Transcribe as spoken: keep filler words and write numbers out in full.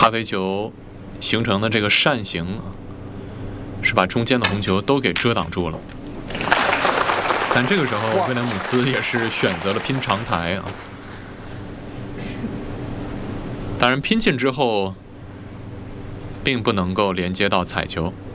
发飞球形成的这个扇形，是把中间的红球都给遮挡住了。但这个时候，威廉姆斯也是选择了拼长台啊。当然，拼进之后，并不能够连接到彩球。